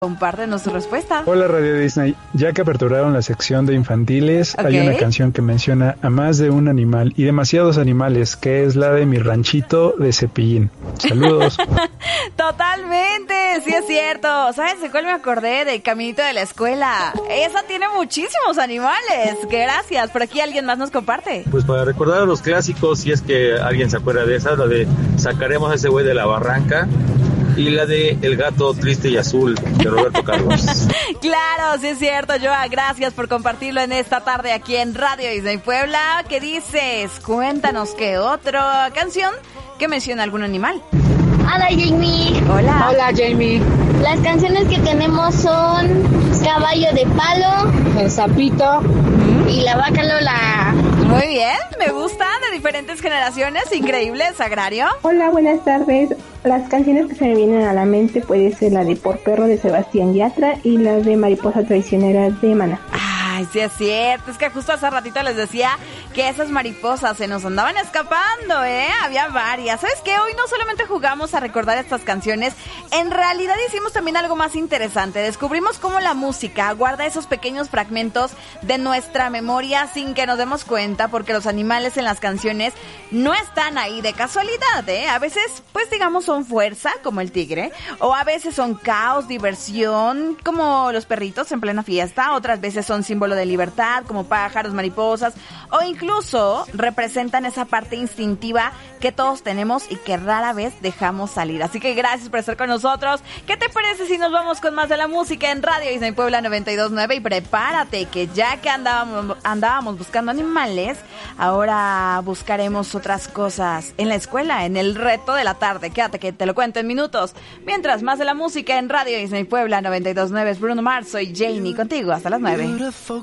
Compártenos tu respuesta. Hola Radio Disney, ya que aperturaron la sección de infantiles, hay una canción que menciona a más de un animal y demasiados animales, que es la de Mi Ranchito de Cepillín. Saludos. Totalmente, sí es cierto. ¿Sabes de cuál me acordé? Del Caminito de la Escuela. Esa tiene muchísimos animales. Gracias. Por aquí alguien más nos comparte. Pues para recordar a los clásicos, si es que alguien se acuerda de esa, la de Sacaremos a ese güey de la barranca. Y la de El gato triste y azul, de Roberto Carlos. Claro, sí es cierto, Joa. Gracias por compartirlo en esta tarde aquí en Radio Disney Puebla. ¿Qué dices? Cuéntanos qué otra canción que menciona algún animal. Hola, Jamie. Hola. Hola, Jamie. Las canciones que tenemos son Caballo de Palo, El Sapito y La Vaca Lola. Muy bien, me gusta, de diferentes generaciones, increíble, Sagrario. Hola, buenas tardes. Las canciones que se me vienen a la mente puede ser la de Por Perro de Sebastián Yatra y la de Mariposa Traicionera de Maná. Ay, sí es cierto, es que justo hace ratito les decía que esas mariposas se nos andaban escapando, había varias. ¿Sabes qué? Hoy no solamente jugamos a recordar estas canciones, en realidad hicimos también algo más interesante. Descubrimos cómo la música guarda esos pequeños fragmentos de nuestra memoria sin que nos demos cuenta, porque los animales en las canciones no están ahí de casualidad, A veces, pues digamos, son fuerza, como el tigre, o a veces son caos, diversión, como los perritos en plena fiesta, otras veces son símbolo de libertad, como pájaros, mariposas, o incluso representan esa parte instintiva que todos tenemos y que rara vez dejamos salir. Así que gracias por estar con nosotros. ¿Qué te parece si nos vamos con más de la música en Radio Disney Puebla 92.9? Y prepárate, que ya que andábamos buscando animales, ahora buscaremos otras cosas en la escuela, en el reto de la tarde. Quédate que te lo cuento en minutos. Mientras, más de la música en Radio Disney Puebla 92.9. Es Bruno Mars, soy Janie, contigo hasta las 9.